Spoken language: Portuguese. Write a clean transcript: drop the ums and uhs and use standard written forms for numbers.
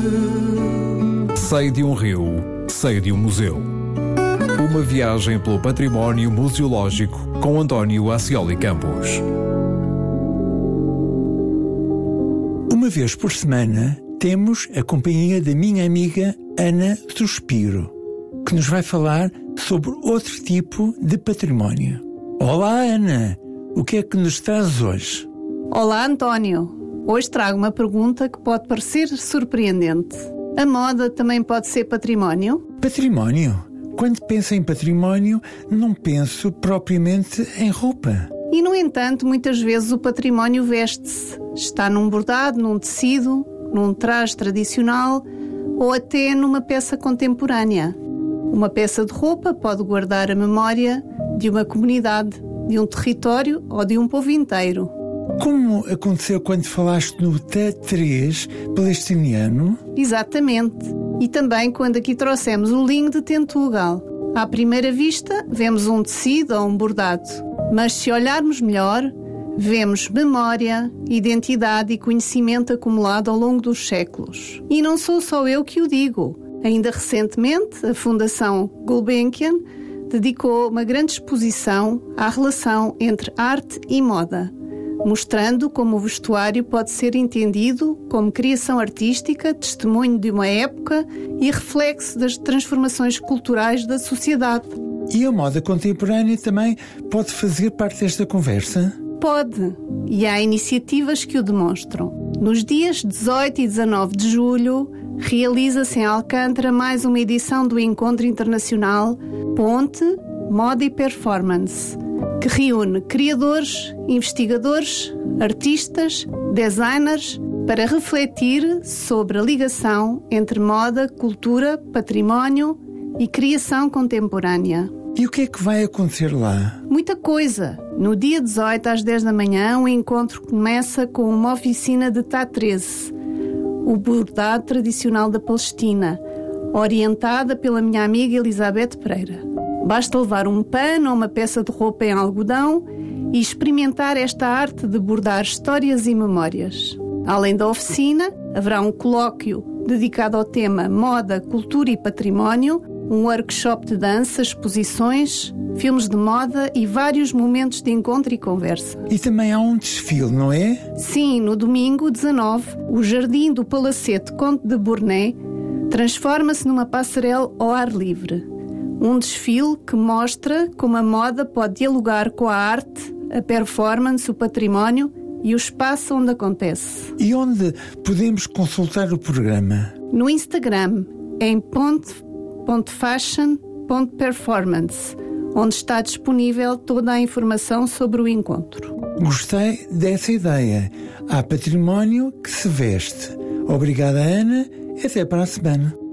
Sei de um rio, sei de um museu. Uma viagem pelo património museológico com António Ascioli Campos. Uma vez por semana temos a companhia da minha amiga Ana Suspiro, que nos vai falar sobre outro tipo de património. Olá, Ana! O que é que nos traz hoje? Olá, António! Hoje trago uma pergunta que pode parecer surpreendente. A moda também pode ser património? Património? Quando penso em património, não penso propriamente em roupa. E, no entanto, muitas vezes o património veste-se. Está num bordado, num tecido, num traje tradicional ou até numa peça contemporânea. Uma peça de roupa pode guardar a memória de uma comunidade, de um território ou de um povo inteiro. Como aconteceu quando falaste no T3 palestiniano? Exatamente. E também quando aqui trouxemos o linho de Tentugal. À primeira vista, vemos um tecido ou um bordado. Mas se olharmos melhor, vemos memória, identidade e conhecimento acumulado ao longo dos séculos. E não sou só eu que o digo. Ainda recentemente, a Fundação Gulbenkian dedicou uma grande exposição à relação entre arte e moda, mostrando como o vestuário pode ser entendido como criação artística, testemunho de uma época e reflexo das transformações culturais da sociedade. E a moda contemporânea também pode fazer parte desta conversa? Pode, e há iniciativas que o demonstram. Nos dias 18 e 19 de julho, realiza-se em Alcântara mais uma edição do Encontro Internacional Ponte, Moda e Performance, que reúne criadores, investigadores, artistas, designers, para refletir sobre a ligação entre moda, cultura, património e criação contemporânea. E o que é que vai acontecer lá? Muita coisa. No dia 18, às 10 da manhã, o encontro começa com uma oficina de T13, o bordado tradicional da Palestina, orientada pela minha amiga Elizabeth Pereira. Basta levar um pano ou uma peça de roupa em algodão e experimentar esta arte de bordar histórias e memórias. Além da oficina, haverá um colóquio dedicado ao tema Moda, Cultura e Património, um workshop de dança, exposições, filmes de moda e vários momentos de encontro e conversa. E também há um desfile, não é? Sim, no domingo 19, o Jardim do Palacete Conde de Bournay transforma-se numa passarela ao ar livre. Um desfile que mostra como a moda pode dialogar com a arte, a performance, o património e o espaço onde acontece. E onde podemos consultar o programa? No Instagram, em .fashion.performance, onde está disponível toda a informação sobre o encontro. Gostei dessa ideia. Há património que se veste. Obrigada, Ana. Até para a semana.